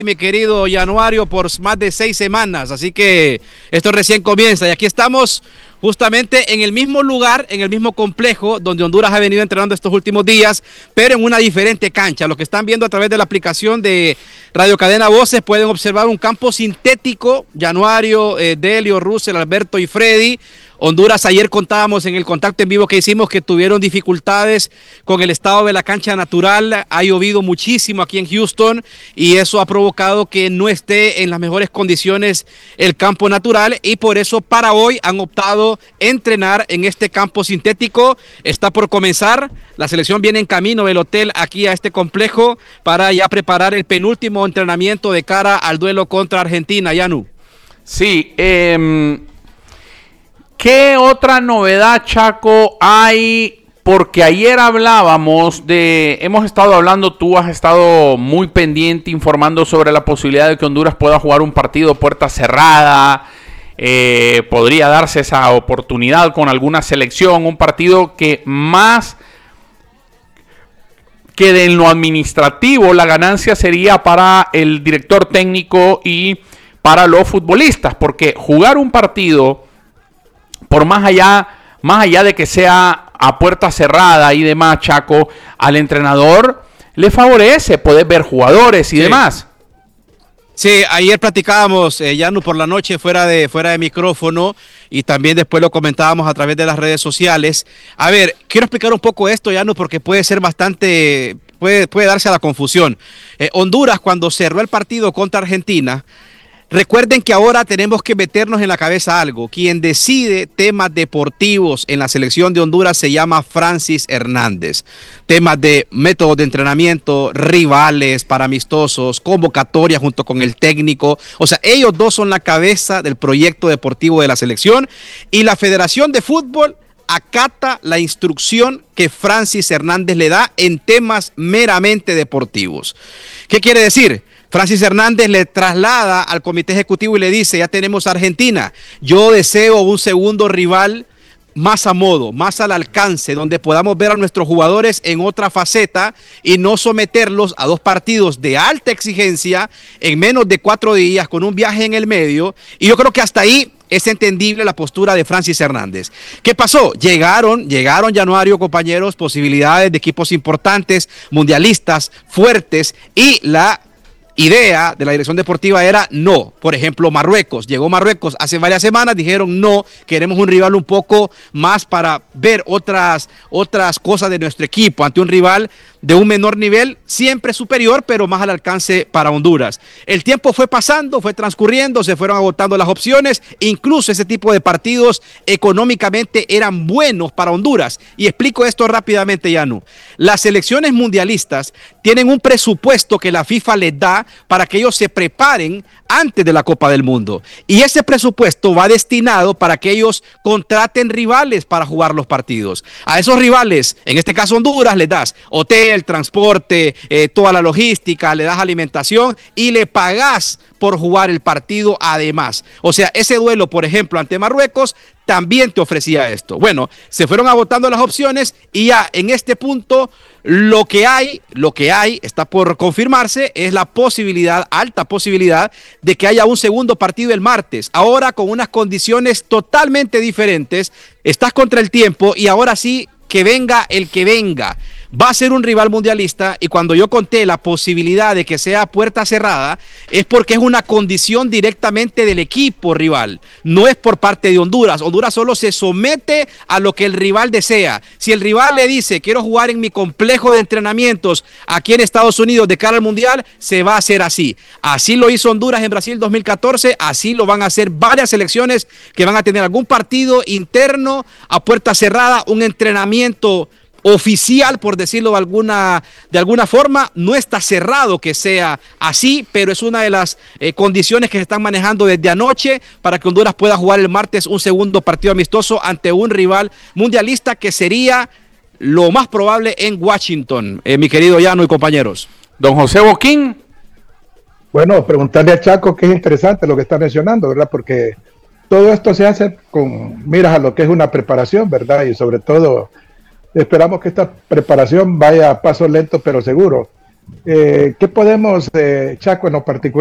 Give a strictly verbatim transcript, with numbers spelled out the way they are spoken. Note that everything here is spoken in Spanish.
mi querido Januario, por más de seis semanas, así que esto recién comienza y aquí estamos justamente en el mismo lugar, en el mismo complejo donde Honduras ha venido entrenando estos últimos días, pero en una diferente cancha. Los que están viendo a través de la aplicación de Radio Cadena Voces pueden observar un campo sintético. Januario, eh, Delio, Russell, Alberto y Freddy. Honduras, ayer contábamos en el contacto en vivo que hicimos que tuvieron dificultades con el estado de la cancha natural. Ha llovido muchísimo aquí en Houston y eso ha provocado que no esté en las mejores condiciones el campo natural, y por eso para hoy han optado entrenar en este campo sintético. Está por comenzar, la selección viene en camino del hotel aquí a este complejo para ya preparar el penúltimo entrenamiento de cara al duelo contra Argentina. Yanu. Sí, eh... ¿qué otra novedad, Chaco, hay? Porque ayer hablábamos de, hemos estado hablando, tú has estado muy pendiente informando sobre la posibilidad de que Honduras pueda jugar un partido puerta cerrada, eh, podría darse esa oportunidad con alguna selección, un partido que más que de en lo administrativo, la ganancia sería para el director técnico y para los futbolistas, porque jugar un partido por más allá, más allá de que sea a puerta cerrada y demás, Chaco, al entrenador le favorece poder ver jugadores y sí. demás. Sí, ayer platicábamos, eh, Yanu, por la noche fuera de, fuera de micrófono, y también después lo comentábamos a través de las redes sociales. A ver, quiero explicar un poco esto, Yanu, porque puede ser bastante, puede, puede darse a la confusión. Eh, Honduras, cuando cerró el partido contra Argentina, recuerden que ahora tenemos que meternos en la cabeza algo. Quien decide temas deportivos en la selección de Honduras se llama Francis Hernández. Temas de métodos de entrenamiento, rivales para amistosos, convocatoria junto con el técnico. O sea, ellos dos son la cabeza del proyecto deportivo de la selección, y la Federación de Fútbol acata la instrucción que Francis Hernández le da en temas meramente deportivos. ¿Qué quiere decir? Francis Hernández le traslada al comité ejecutivo y le dice: ya tenemos a Argentina, yo deseo un segundo rival más a modo, más al alcance, donde podamos ver a nuestros jugadores en otra faceta y no someterlos a dos partidos de alta exigencia en menos de cuatro días con un viaje en el medio. Y yo creo que hasta ahí es entendible la postura de Francis Hernández. ¿Qué pasó? Llegaron, llegaron, Januario, compañeros, posibilidades de equipos importantes, mundialistas, fuertes, y la idea de la dirección deportiva era no. Por ejemplo, Marruecos, llegó Marruecos hace varias semanas, dijeron no, queremos un rival un poco más para ver otras, otras cosas de nuestro equipo ante un rival de un menor nivel, siempre superior, pero más al alcance para Honduras. El tiempo fue pasando, fue transcurriendo, se fueron agotando las opciones, incluso ese tipo de partidos económicamente eran buenos para Honduras. Y explico esto rápidamente, Yanu. Las selecciones mundialistas tienen un presupuesto que la FIFA les da para que ellos se preparen antes de la Copa del Mundo. Y ese presupuesto va destinado para que ellos contraten rivales para jugar los partidos. A esos rivales, en este caso Honduras, les das hotel, transporte, eh, toda la logística, le das alimentación y le pagás por jugar el partido además. O sea, ese duelo, por ejemplo, ante Marruecos, también te ofrecía esto. Bueno, se fueron agotando las opciones y ya en este punto lo que hay, lo que hay, está por confirmarse, es la posibilidad, alta posibilidad, de que haya un segundo partido el martes. Ahora con unas condiciones totalmente diferentes, estás contra el tiempo y ahora sí que venga el que venga. Va a ser un rival mundialista, y cuando yo conté la posibilidad de que sea puerta cerrada es porque es una condición directamente del equipo rival, no es por parte de Honduras. Honduras solo se somete a lo que el rival desea. Si el rival le dice quiero jugar en mi complejo de entrenamientos aquí en Estados Unidos de cara al mundial, se va a hacer así. Así lo hizo Honduras en Brasil dos mil catorce, así lo van a hacer varias selecciones que van a tener algún partido interno a puerta cerrada, un entrenamiento oficial, por decirlo de alguna, de alguna forma. No está cerrado que sea así, pero es una de las eh, condiciones que se están manejando desde anoche para que Honduras pueda jugar el martes un segundo partido amistoso ante un rival mundialista, que sería lo más probable en Washington, eh, mi querido Llano y compañeros. Don José Boquín. Bueno, preguntarle a Chaco, que es interesante lo que está mencionando, ¿verdad? Porque todo esto se hace con miras a lo que es una preparación, ¿verdad? Y sobre todo esperamos que esta preparación vaya a paso lento pero seguro. Eh, ¿Qué podemos, eh, Chaco, en lo particular?